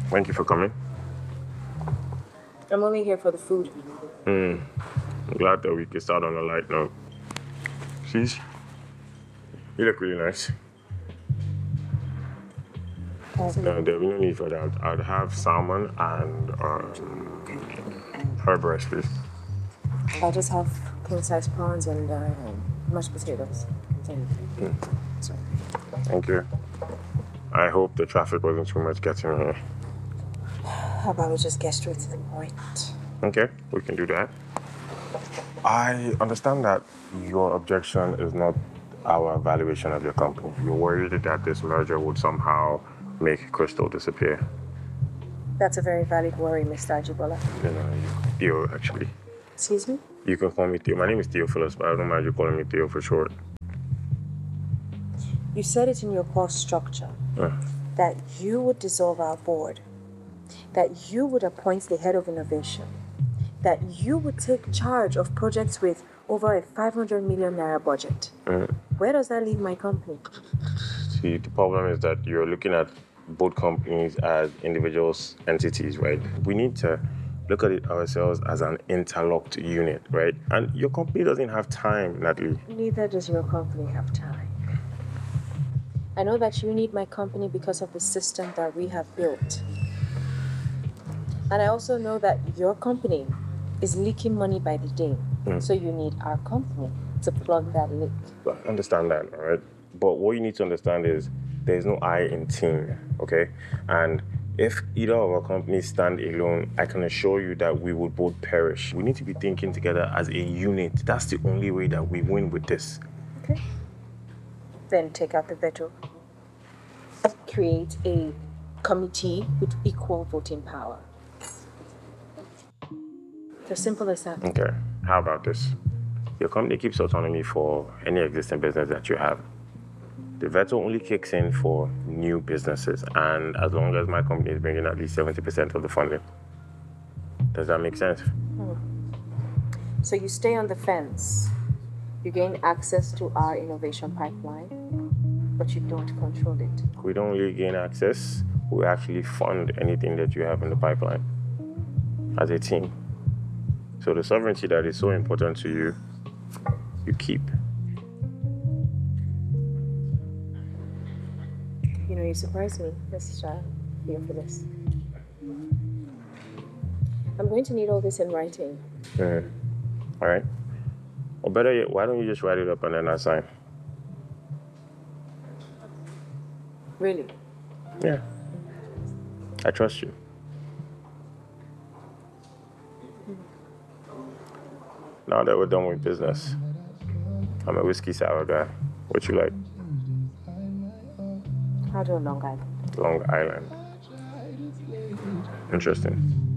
Thank you for coming. I'm only here for the food. I'm glad that we can start on a light note. Please, you look really nice. There'll be no need for that. I'd have salmon and herb rice, please. I'll just have king-size prawns and mashed potatoes. Sorry. Thank you. I hope the traffic wasn't too much getting here. How about we just get straight to the point? Okay, we can do that. I understand that your objection is not our valuation of your company. You're worried that this merger would somehow make Crystal disappear. That's a very valid worry, Mr. Ajibola. Theo, actually. Excuse me? You can call me Theo. My name is Theophilus, but I don't mind you calling me Theo for short. You said it in your course structure that you would dissolve our board, that you would appoint the head of innovation, that you would take charge of projects with over a 500 million naira budget. Where does that leave my company? See, the problem is that you're looking at both companies as individual entities, right? We need to look at it ourselves as an interlocked unit, right? And your company doesn't have time, Natalie. Neither does your company have time. I know that you need my company because of the system that we have built. And I also know that your company is leaking money by the day. So you need our company to plug that leak. I understand that, all right? But what you need to understand is there's no I in team, okay? And if either of our companies stand alone, I can assure you that we would both perish. We need to be thinking together as a unit. That's the only way that we win with this. Okay. Then take out the veto. Create a committee with equal voting power. It's as simple as that. Okay, how about this? Your company keeps autonomy for any existing business that you have. The veto only kicks in for new businesses, and as long as my company is bringing at least 70% of the funding. Does that make sense? So you stay on the fence. You gain access to our innovation pipeline, but you don't control it. We don't really gain access. We actually fund anything that you have in the pipeline as a team. So the sovereignty that is so important to you, you keep. You know, you surprised me, Mr. Theophilus. I'm going to need all this in writing. All right. Or better yet, why don't you just write it up and then I sign? Really? Yeah. I trust you. Now that we're done with business, I'm a whiskey sour guy. What you like? How do a Long Island? Long Island. Interesting.